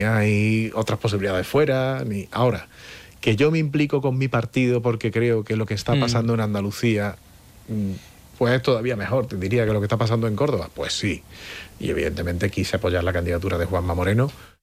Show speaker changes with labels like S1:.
S1: hay otras posibilidades fuera, ni ahora. Que yo me implico con mi partido porque creo que lo que está pasando en Andalucía pues es todavía mejor, te diría, que lo que está pasando en Córdoba. Pues sí. Y evidentemente quise apoyar la candidatura de Juanma Moreno.